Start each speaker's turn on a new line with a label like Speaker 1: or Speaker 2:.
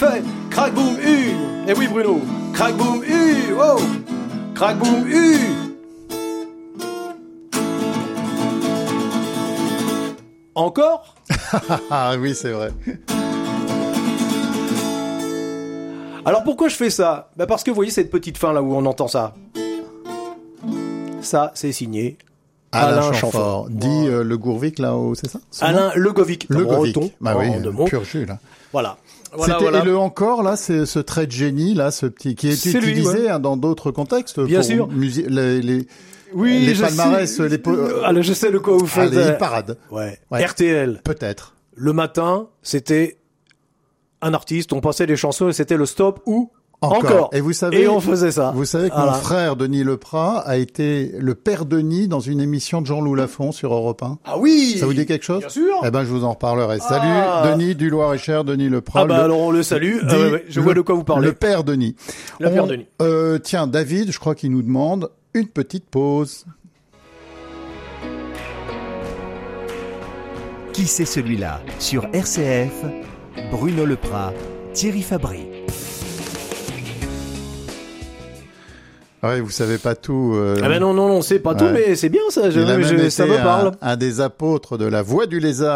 Speaker 1: Fait crac boum U. Eh oui Bruno, crac boum U. Oh, crac boum U. Encore?
Speaker 2: Ah oui, c'est vrai.
Speaker 1: Alors pourquoi je fais ça? Parce que vous voyez cette petite fin là où on entend ça. Ça, c'est signé Alain Chamfort.
Speaker 2: Dit Le Gourvic là-haut, c'est ça?
Speaker 1: Alain Legovic.
Speaker 2: Le Gourvic. Bah oui,
Speaker 1: de
Speaker 2: pur jus là.
Speaker 1: Voilà.
Speaker 2: Et le encore là, c'est ce trait de génie là, ce petit qui est
Speaker 1: C'est
Speaker 2: utilisé
Speaker 1: lui, ouais.
Speaker 2: Dans d'autres contextes.
Speaker 1: Bien sûr.
Speaker 2: Les palmarès,
Speaker 1: Alors je sais de quoi vous faites.
Speaker 2: les parades.
Speaker 1: Ouais.
Speaker 2: Ouais.
Speaker 1: RTL.
Speaker 2: Peut-être.
Speaker 1: Le matin, c'était un artiste, on passait des chansons et c'était le stop ou encore.
Speaker 2: Et vous savez,
Speaker 1: et on faisait ça.
Speaker 2: Vous savez que mon frère Denis Leprat a été le père Denis dans une émission de Jean-Loup Lafont sur Europe 1.
Speaker 1: Ah oui.
Speaker 2: Ça vous dit quelque chose?
Speaker 1: Bien sûr.
Speaker 2: Eh ben, je vous en reparlerai. Salut, Denis du Loir-et-Cher, Denis Leprat.
Speaker 1: Alors on le salue. Je vois de quoi vous parlez.
Speaker 2: Le père Denis.
Speaker 1: Père Denis.
Speaker 2: Tiens, David, je crois qu'il nous demande une petite pause.
Speaker 3: Qui c'est celui-là? Sur RCF, Bruno Leprat, Thierry Fabry.
Speaker 2: Ouais, vous savez pas tout.
Speaker 1: Non, c'est pas tout, mais c'est bien ça.
Speaker 2: Ça
Speaker 1: me parle.
Speaker 2: Un des apôtres de la Voix du Lézard.